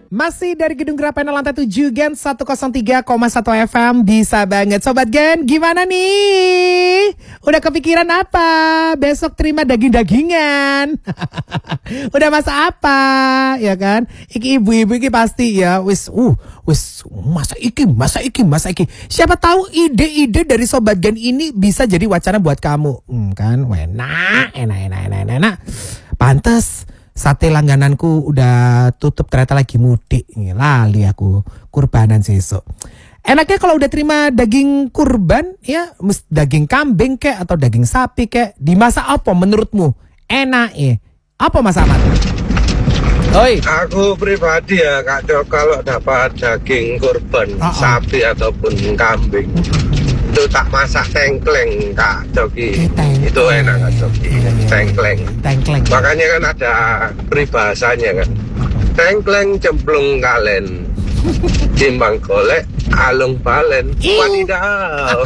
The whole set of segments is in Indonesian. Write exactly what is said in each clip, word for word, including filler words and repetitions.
Masih dari Gedung Grapena lantai tujuh Gen seratus tiga koma satu F M. Bisa banget Sobat Gen. Gimana nih? Udah kepikiran apa? Besok terima daging-dagingan. Udah masak apa? Ya kan? Iki ibu-ibu iki pasti ya wis uh wis masak iki, masak iki, masak iki. Siapa tahu ide-ide dari Sobat Gen ini bisa jadi wacana buat kamu. Hmm, kan? Enak, enak, enak, enak, enak. Pantes sate langgananku udah tutup, ternyata lagi mudik. Lali aku kurbanan sesuk. Enaknya kalau udah terima daging kurban ya, daging kambing kek atau daging sapi kek, dimasak apa menurutmu? Enak ya. Apa Mas Ahmad? Oi. Aku pribadi ya Kak Cok, kalau dapat daging kurban uh -uh. sapi ataupun kambing itu tak masak tengkleng Kak Coki. Teng itu enak Kak Coki. Tengkleng. Tengkleng. Makanya kan ada peribahasanya kan. Tengkleng cemplung kalen. Timbang golek alung balen. Wadidaw.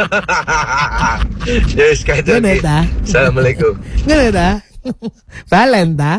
Yes Kak Coki. Assalamualaikum. Ngene ta? Balen ta?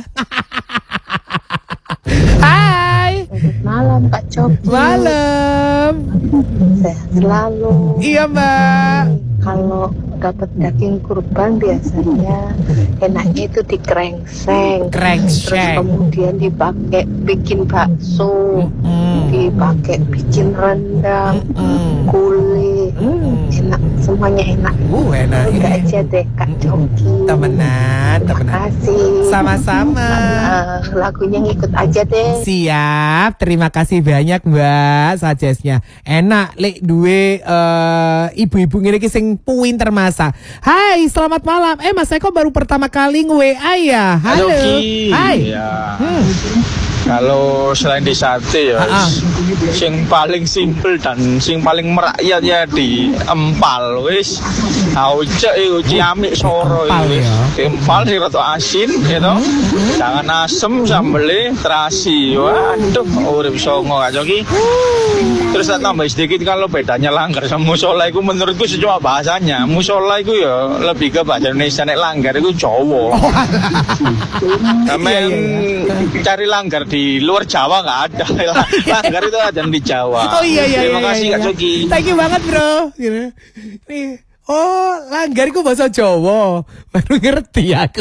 Hai. Malam Kak Coki. Malam. Sehat selalu. Iya Mbak. Kalau dapat daging kurban biasanya enaknya itu dikerengseng. Krengseng. Terus kemudian dipakai bikin bakso, mm. dipakai bikin rendang, mm. gulai, mm. enak, semuanya enak. Uh enak. Udah aja deh Kak Coki. Temenan, Terima temenan. kasih. Sama-sama. Uh, lagunya ngikut aja deh. Siap, terima kasih banyak Mbak suggestnya. Enak lek duwe uh, ibu-ibu ngene iki sing pinter masak. Hai, selamat malam. Eh Mas Eko baru pertama kali nge-W A ya. Halo. Halo Hai. Ya. Hmm. Kalau selain di sate ya, uh-uh. sing paling simpel dan sing paling merakyat ya di empal wis. Auce iku ciamik soro wis. Empal sing rada asin gitu. Mm-hmm. Jangan asem sambele terasi. Waduh, urip songo Kak Coki. Terus tak tambah sedikit kalau bedanya langgar sama musola itu menurutku sejauh bahasanya. Musola itu ya lebih ke bahasa Indonesia, nek langgar itu Jawa. Kamen cari langgar di luar Jawa nggak ada. Langgar itu ada di Jawa. Oh iya iya. Terima iya, kasih iya, Kak iya. Coki. Thank you banget bro. Gini. Nih. Oh langgar itu bahasa Jawa. Baru ngerti aku.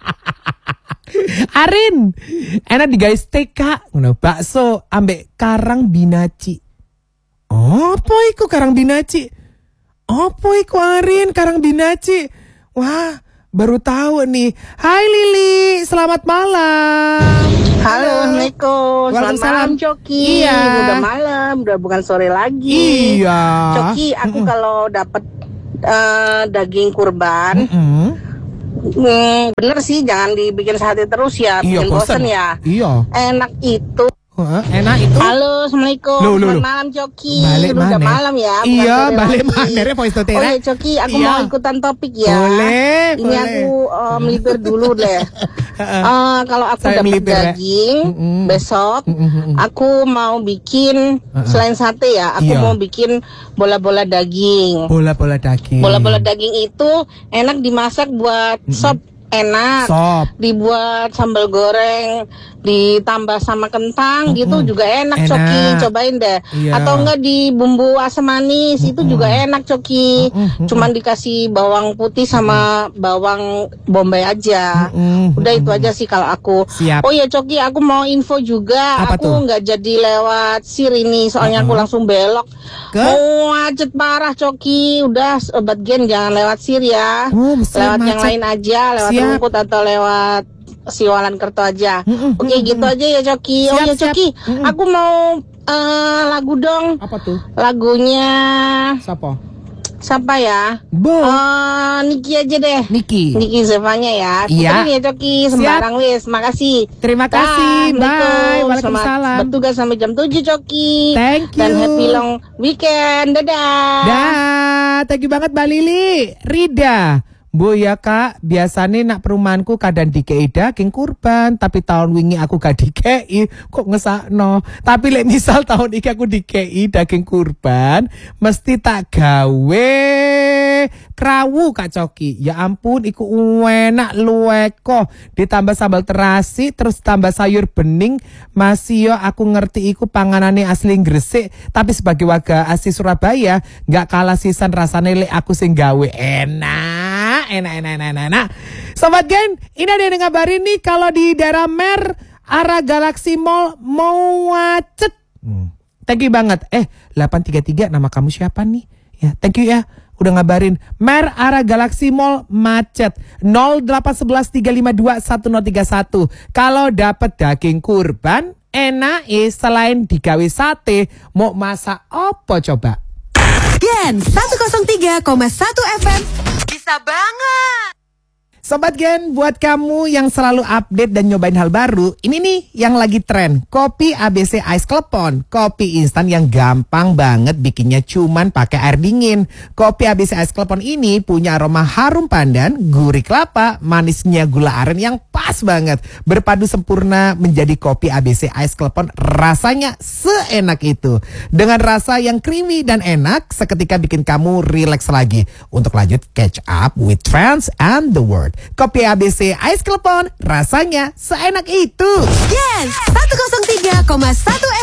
Arin, enak di guys T K, ngono bakso ambek karang binaci. Apa iku karang binaci? Apa iku Arin karang binaci? Wah, baru tahu nih. Hai Lili, selamat malam. Halo, Assalamualaikum. Selamat malam Coki. Iya. Udah malam, udah bukan sore lagi. Iya. Coki, aku mm-mm. kalau dapat uh, daging kurban, mm-mm. mm, bener sih jangan dibikin sate terus ya, iya, bikin bosen ya. Iya. Enak itu. Huh, enak itu. Halo, Assalamualaikum. Loh, loh, loh. Selamat malam Coki. Balik udah mana? malam ya. Iya, balik mana voice note. Oh ya Coki, aku iya. mau ikutan topik ya. Boleh. Ini boleh. aku uh, melipir dulu deh. Uh, kalau aku dapat daging ya? mm-hmm. besok, mm-hmm. aku mau bikin uh-uh. selain sate ya, aku iya. mau bikin bola-bola daging. Bola-bola daging. Bola-bola daging itu enak dimasak buat mm-hmm. sop. Enak, Sop. Dibuat sambal goreng, ditambah sama kentang, mm-hmm. gitu juga enak, enak. Coki, cobain deh. Yeah. Atau enggak di bumbu asam manis, mm-hmm. itu juga enak Coki. Mm-hmm. Cuman dikasih bawang putih sama bawang bombay aja. Mm-hmm. Udah itu aja sih kalau aku. Siap. Oh ya Coki, aku mau info juga. Apa aku nggak jadi lewat sir ini, soalnya mm-hmm. aku langsung belok. Ke? Mau macet parah Coki. Udah Sobat Gen jangan lewat sir ya. Oh, lewat macet. Yang lain aja, lewat rumput atau lewat Siwalan Kerto aja. Mm-mm, Oke mm-mm. gitu aja ya Coki. Siap, oh ya Coki, siap. Aku mau uh, lagu dong. Apa tuh? Lagunya siapa? Siapa ya? Bo. Uh, Niki aja deh. Niki. Niki Zevanya ya. Iya. ya Coki, sembarang wis. Makasih. Terima kasih. Bye. Waalaikumsalam. Bertugas sampai jam tujuh Coki. Thank you. Dan happy long weekend. Dadah. Dah. Thank you banget Mbak Lili. Rida. Bu ya Kak, biasanya nak perumahanku kadang dikei daging kurban, tapi tahun wingi aku gak dikei, kok ngesakno. Tapi lek misal tahun iki aku dikei daging kurban, mesti tak gawe kue krawu Kak Coki. Ya ampun, iku enak luweko. Ditambah sambal terasi, terus tambah sayur bening. Masih yo aku ngerti iku panganane asli Gresik, tapi sebagai warga asli Surabaya nggak kalah sisan rasane lek aku sing gawe. Enak, enak, enak, enak, enak. Sobat Gen, ini ada yang ngabarin nih kalau di daerah Mer arah Galaxy Mall mau macet. Hmm. Thank you banget. Eh, delapan tiga tiga nama kamu siapa nih? Ya, thank you ya. Udah ngabarin. Mer arah Galaxy Mall macet. nol delapan satu satu tiga lima dua satu nol tiga satu. Kalau dapat daging kurban, enak eh selain digawe sate, mau masak apa coba? Gen seratus tiga koma satu F M bisa banget. Sobat Gen, buat kamu yang selalu update dan nyobain hal baru, ini nih yang lagi tren, kopi A B C Ice Klepon. Kopi instan yang gampang banget bikinnya cuman pakai air dingin. Kopi A B C Ice Klepon ini punya aroma harum pandan, gurih kelapa, manisnya gula aren yang pas banget. Berpadu sempurna menjadi kopi A B C Ice Klepon, rasanya seenak itu. Dengan rasa yang creamy dan enak, seketika bikin kamu relax lagi. Untuk lanjut catch up with trends and the world. Kopi A B C Ice Klepon, rasanya seenak itu. Yes, seratus tiga koma satu